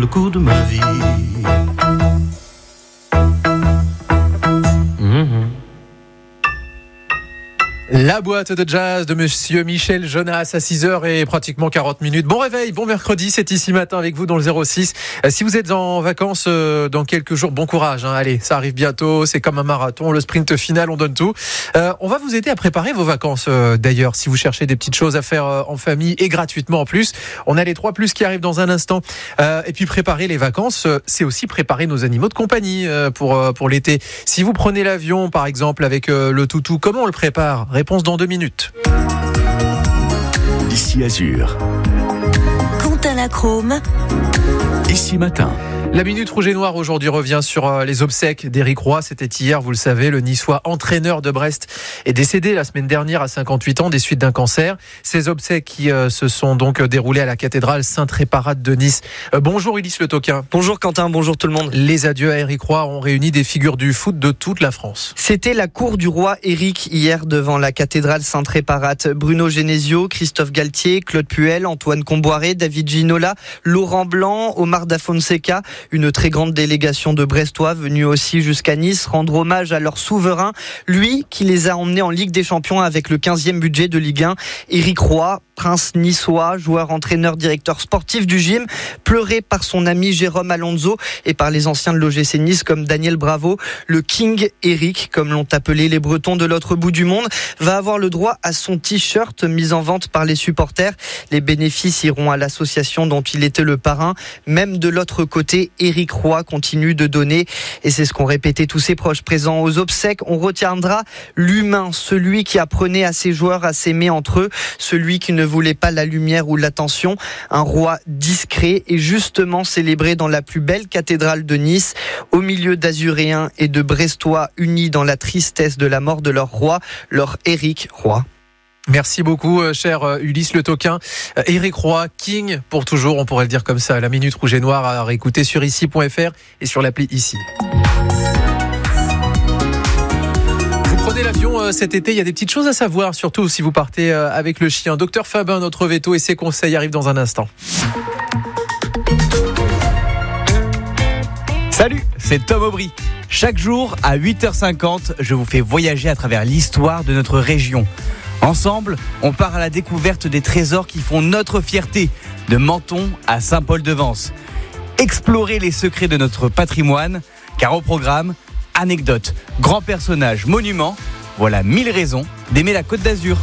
le coup de ma vie. La boîte de jazz de monsieur Michel Jonas à 6h et pratiquement 40 minutes. Bon réveil, bon mercredi, c'est ici matin avec vous dans le 06. Si vous êtes en vacances dans quelques jours, bon courage. Allez, ça arrive bientôt, c'est comme un marathon, le sprint final, on donne tout. On va vous aider à préparer vos vacances d'ailleurs, si vous cherchez des petites choses à faire en famille et gratuitement en plus. On a les 3+ qui arrivent dans un instant. Et puis préparer les vacances, c'est aussi préparer nos animaux de compagnie pour l'été. Si vous prenez l'avion par exemple avec le toutou, comment on le prépare ? Réponse dans 2 minutes. Ici Azur. Quentin Lacrome. Ici Matin. La Minute Rouge et Noire aujourd'hui revient sur les obsèques d'Éric Roy. C'était hier, vous le savez, le Niçois entraîneur de Brest est décédé la semaine dernière à 58 ans des suites d'un cancer. Ces obsèques qui se sont donc déroulées à la cathédrale Sainte-Réparate de Nice. Bonjour Ulysse Le Toquin. Bonjour Quentin, bonjour tout le monde. Les adieux à Éric Roy ont réuni des figures du foot de toute la France. C'était la cour du roi Éric hier devant la cathédrale Sainte-Réparate. Bruno Genesio, Christophe Galtier, Claude Puel, Antoine Comboiré, David Ginola, Laurent Blanc, Omar Da Fonseca. Une très grande délégation de Brestois venue aussi jusqu'à Nice rendre hommage à leur souverain, lui qui les a emmenés en Ligue des Champions avec le 15e budget de Ligue 1. Éric Roy, prince niçois, joueur, entraîneur, directeur sportif du gym, pleuré par son ami Jérôme Alonso et par les anciens de l'OGC Nice comme Daniel Bravo. Le King Éric, comme l'ont appelé les Bretons de l'autre bout du monde, va avoir le droit à son t-shirt mis en vente par les supporters. Les bénéfices iront à l'association dont il était le parrain. Même de l'autre côté, Éric Roy continue de donner et c'est ce qu'ont répété tous ses proches présents aux obsèques. On retiendra l'humain, celui qui apprenait à ses joueurs à s'aimer entre eux, celui qui ne voulait pas la lumière ou l'attention, un roi discret et justement célébré dans la plus belle cathédrale de Nice, au milieu d'Azuréens et de Brestois unis dans la tristesse de la mort de leur roi, leur Éric Roy. Merci beaucoup, cher Ulysse Le Toquin. Éric Roy, King pour toujours, on pourrait le dire comme ça. La Minute Rouge et Noire à réécouter sur ici.fr et sur l'appli Ici. Vous prenez l'avion cet été, il y a des petites choses à savoir, surtout si vous partez avec le chien. Docteur Fabin, notre veto, et ses conseils arrivent dans un instant. Salut, c'est Tom Aubry. Chaque jour, à 8h50, je vous fais voyager à travers l'histoire de notre région. Ensemble, on part à la découverte des trésors qui font notre fierté, de Menton à Saint-Paul-de-Vence. Explorer les secrets de notre patrimoine, car au programme, anecdotes, grands personnages, monuments, voilà 1000 raisons d'aimer la Côte d'Azur.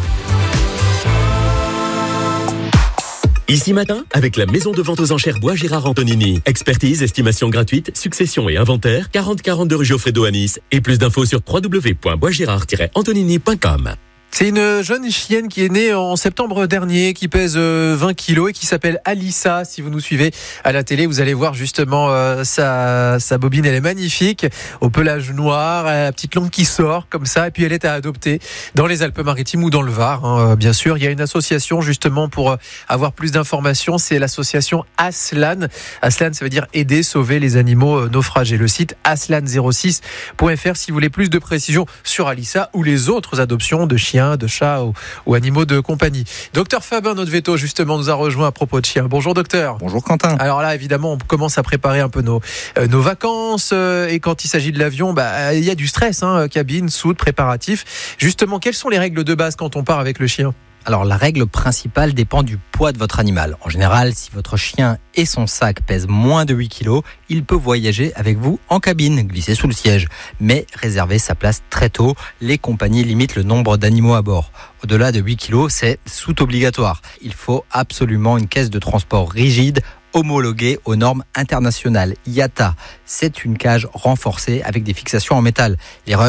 Ici Matin, avec la maison de vente aux enchères Bois Gérard Antonini. Expertise, estimation gratuite, succession et inventaire, 4042 rue Geoffredo à Nice. Et plus d'infos sur www.boisgérard-antonini.com. C'est une jeune chienne qui est née en septembre dernier, qui pèse 20 kilos et qui s'appelle Alissa. Si vous nous suivez à la télé, vous allez voir justement sa bobine, elle est magnifique, au pelage noir, la petite langue qui sort comme ça, et puis elle est à adopter dans les Alpes-Maritimes ou dans le Var, bien sûr. Il y a une association justement pour avoir plus d'informations, c'est l'association Aslan. Aslan, ça veut dire aider, sauver les animaux naufragés. Le site aslan06.fr si vous voulez plus de précisions sur Alissa ou les autres adoptions de chiens, de chats ou animaux de compagnie. Docteur Fabin, notre veto, justement, nous a rejoint à propos de chiens. Bonjour docteur. Bonjour Quentin. Alors là, évidemment, on commence à préparer un peu nos vacances et quand il s'agit de l'avion, il y a du stress, cabine, soute, préparatif. Justement, quelles sont les règles de base quand on part avec le chien ? Alors la règle principale dépend du poids de votre animal. En général, si votre chien et son sac pèsent moins de 8 kg, il peut voyager avec vous en cabine, glisser sous le siège. Mais réservez sa place très tôt. Les compagnies limitent le nombre d'animaux à bord. Au-delà de 8 kg, c'est soute obligatoire. Il faut absolument une caisse de transport rigide, homologuée aux normes internationales. IATA, c'est une cage renforcée avec des fixations en métal. L'erreur